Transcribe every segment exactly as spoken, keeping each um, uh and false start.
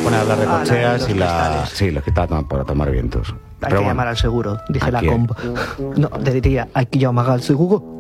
poner a hablar de Ah, cocheas la de y los la... cristales. Sí, los quitaba para tomar vientos. Hay Pero que bueno, llamar al seguro, dice ¿a la quién? combo. No, te diría, hay que llamar al seguro.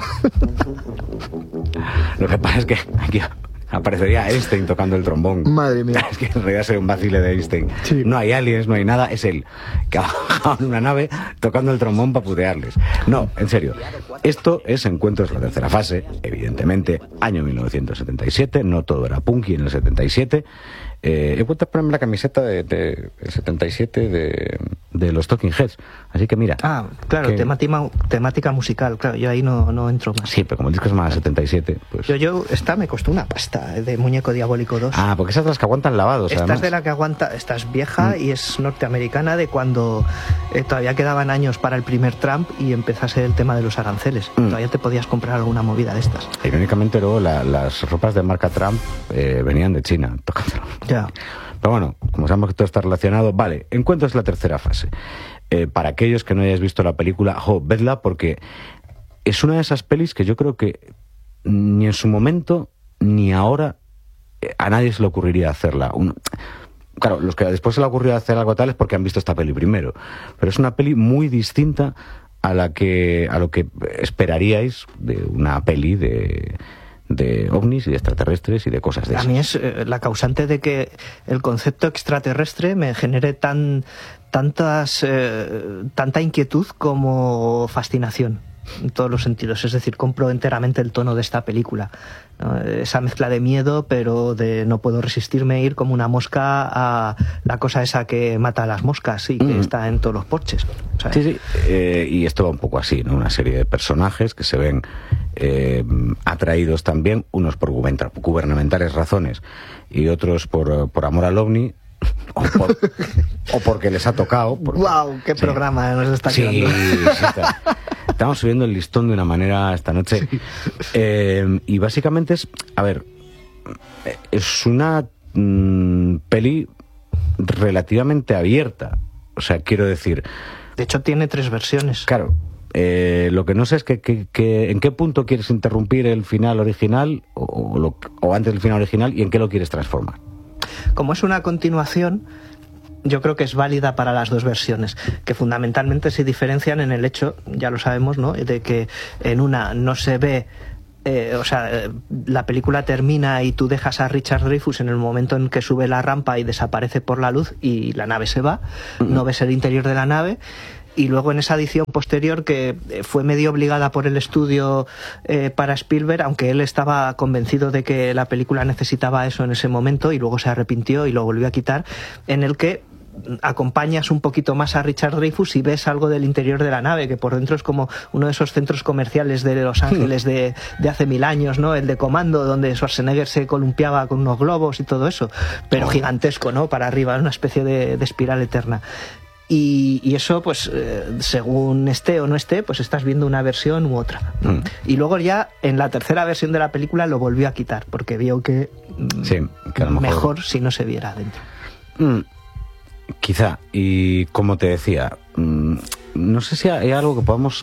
Lo que pasa es que aquí aparecería Einstein tocando el trombón. Madre mía. Es que en realidad sería un vacile de Einstein. Sí. No hay aliens, no hay nada, es él, que ha bajado en una nave tocando el trombón para putearles. No, en serio. Esto es Encuentros, la tercera fase, evidentemente, año mil novecientos setenta y siete, no todo era punky en el setenta y siete. Eh, he vuelto a ponerme la camiseta de, de, del setenta y siete de, de los Talking Heads, así que mira. Ah, claro, que- temática, temática musical, claro, yo ahí no, no entro más. Sí, pero como el disco se llama setenta y siete, pues... Yo, yo, esta me costó una pasta, eh, de Muñeco Diabólico dos. Ah, porque esas son las que aguantan lavados, Esta además. es de la que aguanta, esta es vieja Mm. y es norteamericana, de cuando eh, todavía quedaban años para el primer Trump y empezase el tema de los aranceles. Mm. Todavía te podías comprar alguna movida de estas. Irónicamente luego la- las ropas de marca Trump eh, venían de China, tocándolo. Ya. Pero bueno, como sabemos que todo está relacionado, vale, Encuentros es la tercera fase. Eh, para aquellos que no hayáis visto la película, jo, vedla porque es una de esas pelis que yo creo que ni en su momento ni ahora eh, a nadie se le ocurriría hacerla. Un- Claro, los que después se le ocurrió hacer algo tal es porque han visto esta peli primero. Pero es una peli muy distinta a la que a lo que esperaríais de una peli de, de ovnis y de extraterrestres y de cosas de A esas. mí es eh, la causante de que el concepto extraterrestre me genere tan tantas eh, tanta inquietud como fascinación en todos los sentidos. Es decir, compro enteramente el tono de esta película, ¿no? Esa mezcla de miedo, pero de no puedo resistirme a ir como una mosca a la cosa esa que mata a las moscas y que Mm. está en todos los porches. ¿Sabes? Sí, sí, eh, y esto va un poco así, ¿no? Una serie de personajes que se ven eh, atraídos también, unos por gubernamental- gubernamentales razones y otros por, por amor al ovni, o, por- o porque les ha tocado. porque- ¡Guau! ¡Qué Sí. programa nos está Sí, quedando! sí está. Estamos subiendo el listón de una manera esta noche. Eh, y básicamente es, a ver, es una mm, peli relativamente abierta. O sea, quiero decir, De hecho, tiene tres versiones. claro, eh, lo que no sé es que, que- que- en qué punto quieres interrumpir el final original o, o lo- o antes del final original y en qué lo quieres transformar. Como es una continuación, yo creo que es válida para las dos versiones, que fundamentalmente se diferencian en el hecho, ya lo sabemos, ¿no?, de que en una no se ve, eh, o sea, eh, la película termina y tú dejas a Richard Dreyfuss en el momento en que sube la rampa y desaparece por la luz y la nave se va, no ves el interior de la nave. Y luego en esa edición posterior, que eh, fue medio obligada por el estudio eh, para Spielberg, aunque él estaba convencido de que la película necesitaba eso en ese momento y luego se arrepintió y lo volvió a quitar, en el que acompañas un poquito más a Richard Dreyfuss y ves algo del interior de la nave, que por dentro es como uno de esos centros comerciales de Los Ángeles de, de hace mil años, ¿no? El de Comando, donde Schwarzenegger se columpiaba con unos globos y todo eso, pero gigantesco, ¿no? Para arriba, una especie de, de espiral eterna. Y, y eso, pues, eh, según esté o no esté, pues estás viendo una versión u otra, ¿no? Mm. Y luego ya en la tercera versión de la película lo volvió a quitar, porque vio que, mm, Sí, que a lo mejor- mejor si no se viera dentro. Mm, quizá, y como te decía, mm, no sé si hay algo que podamos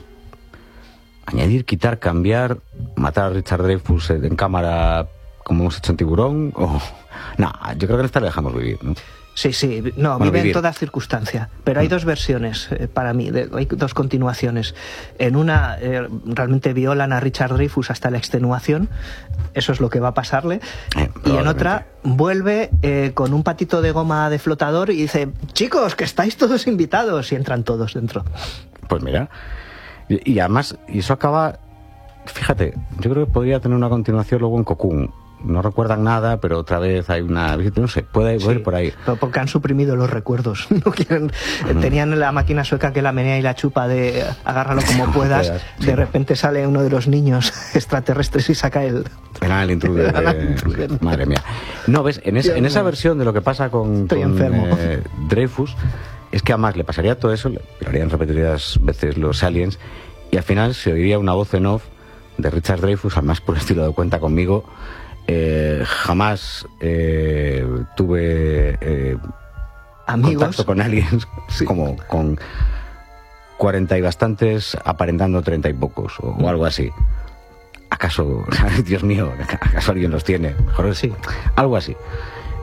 añadir, quitar, cambiar, matar a Richard Dreyfuss en cámara como hemos hecho en Tiburón, o... No, yo creo que en esta le dejamos vivir, ¿no? Sí, sí, no, Bueno, vive vivir. en toda circunstancia. Pero hay dos versiones eh, para mí, de- hay dos continuaciones. En una eh, realmente violan a Richard Dreyfuss hasta la extenuación, eso es lo que va a pasarle. Eh, Y en probablemente. otra vuelve eh, con un patito de goma de flotador y dice, chicos, que estáis todos invitados, y entran todos dentro. Pues mira, y, y además, y eso acaba, fíjate, yo creo que podría tener una continuación luego en Cocoon. No recuerdan nada, pero otra vez hay una visita, no sé, puede, puede Sí, ir por ahí. pero porque han suprimido los recuerdos. No quieren, tenían la máquina sueca que la menea y la chupa de agárralo como Como puedas. puedas, sí. De repente sale uno de los niños extraterrestres y saca el... Era el intruder. Era el de- intruder. Madre mía. No, ves, en, es- Dios en esa mío. versión de lo que pasa con, Estoy con, enfermo. eh, Dreyfuss, es que además le pasaría todo eso, le lo harían repetidas veces los aliens, y al final se oiría una voz en off de Richard Dreyfuss, además por el estilo de Cuenta Conmigo. Eh, jamás eh, tuve eh, Amigos. contacto con aliens, Sí. como con cuarenta y bastantes aparentando treinta y pocos, o, o algo así. ¿Acaso, Dios mío, acaso alguien los tiene? Mejor sí, algo así.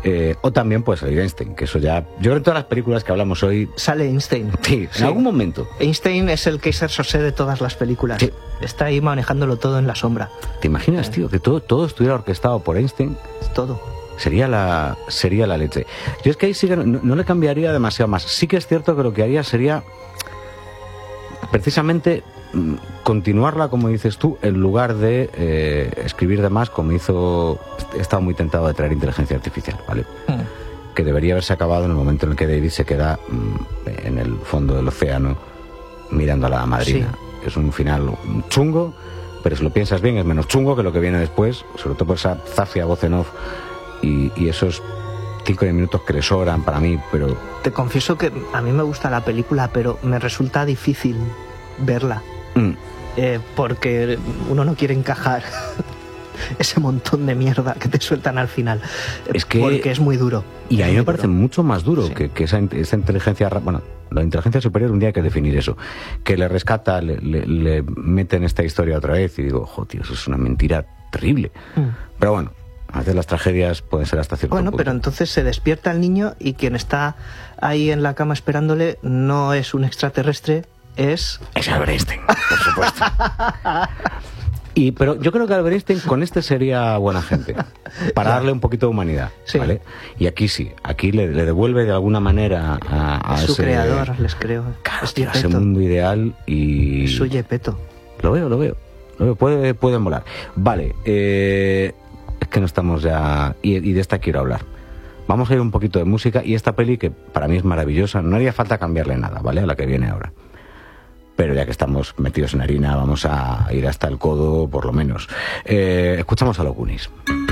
Eh, o también puede salir Einstein, que eso ya... Yo creo que en todas las películas que hablamos hoy... Sale Einstein. Sí, sí. en algún momento. Einstein es el Kaiser Sosé de todas las películas. Sí. Está ahí manejándolo todo en la sombra. ¿Te imaginas, tío, que todo, todo estuviera orquestado por Einstein? Es todo. Sería la, sería la leche. Yo es que ahí sí que no, no le cambiaría demasiado más. Sí que es cierto que lo que haría sería precisamente mm, continuarla, como dices tú, en lugar de eh, escribir de más, como hizo... He estado muy tentado de traer inteligencia artificial, ¿vale? Mm. Que debería haberse acabado en el momento en el que David se queda mm, en el fondo del océano mirando a la madrina. Sí. Es un final chungo, pero si lo piensas bien es menos chungo que lo que viene después, sobre todo por esa zafia voz en off y, y esos cinco o diez minutos que le sobran para mí, pero... Te confieso que a mí me gusta la película, pero me resulta difícil verla. Mm. Eh, porque uno no quiere encajar ese montón de mierda que te sueltan al final. Es que... Porque es muy duro. Y a mí me parece duro. mucho más duro sí. que, que esa, esa inteligencia... Bueno, la inteligencia superior un día hay que definir eso. Que le rescata, le, le, le mete en esta historia otra vez y digo, jo, tío, eso es una mentira terrible. Mm. Pero bueno, a veces las tragedias pueden ser hasta cierto Bueno, punto. Pero entonces se despierta el niño y quien está ahí en la cama esperándole no es un extraterrestre, es... Es Albert Einstein, por supuesto. Y, pero yo creo que Albert Einstein con este sería buena gente, para darle un poquito de humanidad, sí. ¿vale? Y aquí sí, aquí le, le devuelve de alguna manera a, a su ese... creador, les creo. Claro, tío, ese mundo ideal y... Es su Gepetto. Lo veo, lo veo. Lo veo. Puede, puede molar. Vale, eh, es que no estamos ya... Y, y de esta quiero hablar. Vamos a ir un poquito de música y esta peli que para mí es maravillosa, no haría falta cambiarle nada, ¿vale? A la que viene ahora. Pero ya que estamos metidos en harina, vamos a ir hasta el codo, por lo menos. Eh, escuchamos a los Goonies.